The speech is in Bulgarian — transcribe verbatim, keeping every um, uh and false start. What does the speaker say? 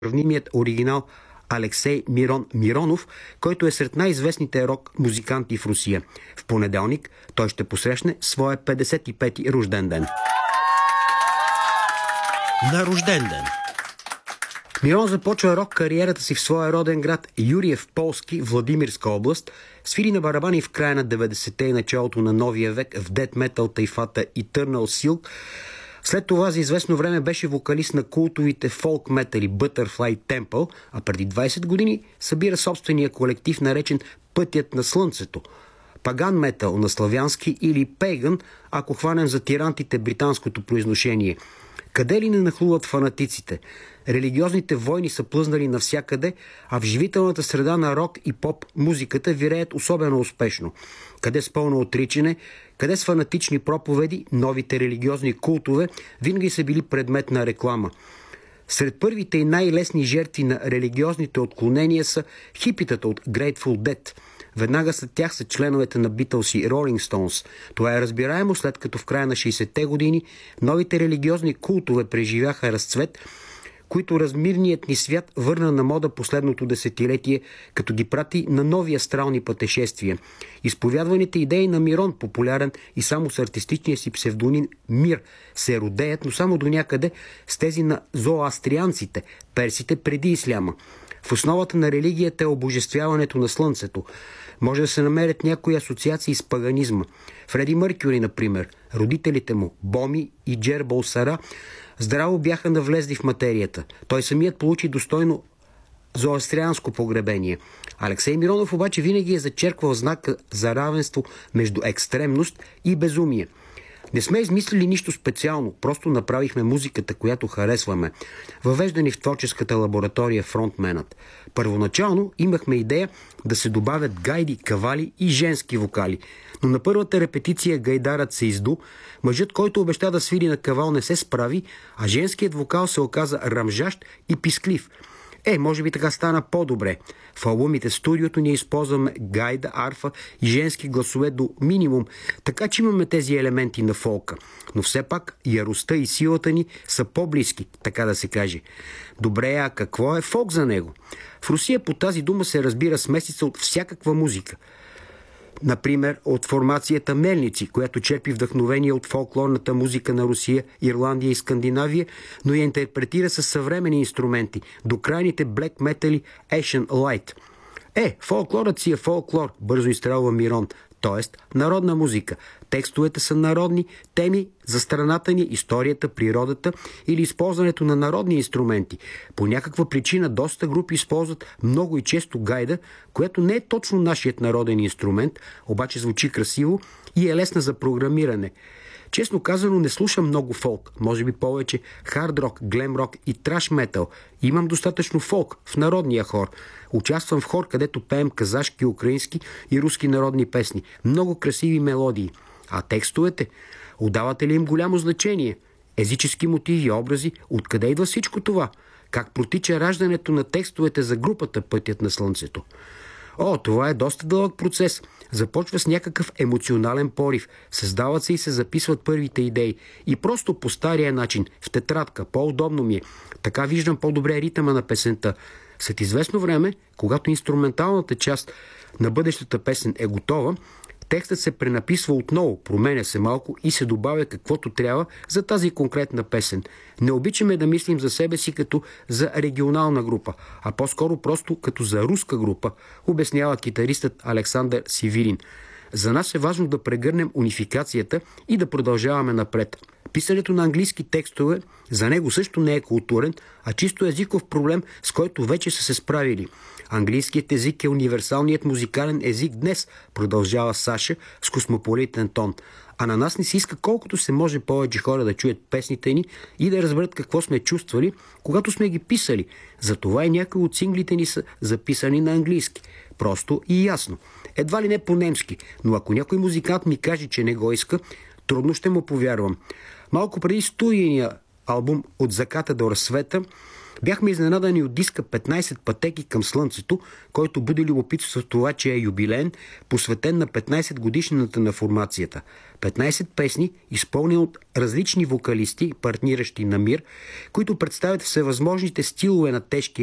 сравнимият оригинал Алексей Мирон Миронов, който е сред най-известните рок музиканти в Русия. В понеделник той ще посрещне своя петдесет и пети рожден ден. На рожден ден Мирон започва рок кариерата си в своя роден град Юриев Полски, Владимирска област. Свири на барабани в края на деветдесетте и началото на новия век в дет метал тайфата Eternal Silk. След това за известно време беше вокалист на култовите фолк метали Butterfly Temple, а преди двайсет години събира собствения колектив, наречен Пътят на слънцето. Паган метал на славянски или пейган, ако хванем за тирантите британското произношение. Къде ли не нахлуват фанатиците? Религиозните войни са плъзнали навсякъде, а в живителната среда на рок и поп музиката виреят особено успешно. Къде с пълно отричане, къде с фанатични проповеди, новите религиозни култове винаги са били предмет на реклама. Сред първите и най-лесни жертви на религиозните отклонения са хипитата от Grateful Dead. Веднага след тях са членовете на Beatles и Rolling Stones. Това е разбираемо, след като в края на шейсетте години новите религиозни култове преживяха разцвет, които размирният ни свят върна на мода последното десетилетие, като ги прати на нови астрални пътешествия. Изповядваните идеи на Мирон, популярен и само с артистичния си псевдоним Мир, се родеят, но само до някъде с тези на зороастрианците, персите преди исляма. В основата на религията е обожествяването на слънцето. Може да се намерят някои асоциации с паганизма. Фреди Мъркюри, например, родителите му, Боми и Джербол Сара, здраво бяха навлезли в материята. Той самият получи достойно зороастрианско погребение. Алексей Миронов обаче винаги е зачерквал знака за равенство между екстремност и безумие. Не сме измислили нищо специално, просто направихме музиката, която харесваме. Въвеждани в творческата лаборатория фронтменът. Първоначално имахме идея да се добавят гайди, кавали и женски вокали. Но на първата репетиция гайдарът се изду, мъжът, който обеща да свири на кавал, не се справи, а женският вокал се оказа ръмжащ и писклив. Е, може би така стана по-добре. В албумите в студиото ние използваме гайда, арфа и женски гласове до минимум, така че имаме тези елементи на фолка. Но все пак яростта и силата ни са по-близки, така да се каже. Добре, а какво е фолк за него? В Русия по тази дума се разбира смесица от всякаква музика. Например, от формацията Мелници, която черпи вдъхновение от фолклорната музика на Русия, Ирландия и Скандинавия, но я интерпретира със съвременни инструменти, до крайните блек метали Ashen Light. Е, фолклорът си е фолклор, бързо изстрелва Мирон, т.е. народна музика. Текстовете са народни, теми за страната ни, историята, природата или използването на народни инструменти. По някаква причина доста групи използват много и често гайда, което не е точно нашият народен инструмент, обаче звучи красиво и е лесна за програмиране. Честно казано, не слушам много фолк, може би повече хард рок, глем рок и траш метал. Имам достатъчно фолк в народния хор. Участвам в хор, където пеем казашки, украински и руски народни песни. Много красиви мелодии. А текстовете? Отдавате ли им голямо значение? Езически мотиви, образи? Откъде идва всичко това? Как протича раждането на текстовете за групата Пътят на слънцето? О, това е доста дълъг процес. Започва с някакъв емоционален порив. Създават се и се записват първите идеи. И просто по стария начин, в тетрадка, по-удобно ми е. Така виждам по-добре ритъма на песента. След известно време, когато инструменталната част на бъдещата песен е готова, текстът се пренаписва отново, променя се малко и се добавя каквото трябва за тази конкретна песен. Не обичаме да мислим за себе си като за регионална група, а по-скоро просто като за руска група, обяснява китаристът Александър Сивирин. За нас е важно да прегърнем унификацията и да продължаваме напред. Писането на английски текстове за него също не е културен, а чисто езиков проблем, с който вече са се справили. Английският език е универсалният музикален език днес, продължава Саша с космополитен тон. А на нас не се иска колкото се може повече хора да чуят песните ни и да разберат какво сме чувствали, когато сме ги писали. Затова и някои от синглите ни са записани на английски. Просто и ясно. Едва ли не по-немски, но ако някой музикант ми каже, че не го иска, трудно ще му повярвам. Малко преди студийния албум От заката до разсвета Бяхме изненадани от диска петнайсет пътеки към Слънцето, който буди любопитство в това, че е юбилеен, посветен на петнайсет годишнината на формацията. петнайсет песни, изпълнени от различни вокалисти, партниращи на мир, които представят всевъзможните стилове на тежки